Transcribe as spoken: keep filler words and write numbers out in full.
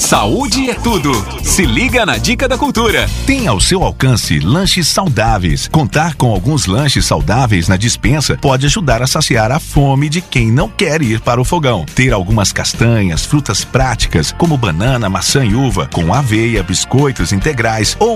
Saúde é tudo. Se liga na Dica da Cultura. Tem ao seu alcance lanches saudáveis. Contar com alguns lanches saudáveis na despensa pode ajudar a saciar a fome de quem não quer ir para o fogão. Ter algumas castanhas, frutas práticas, como banana, maçã e uva, com aveia, biscoitos integrais ou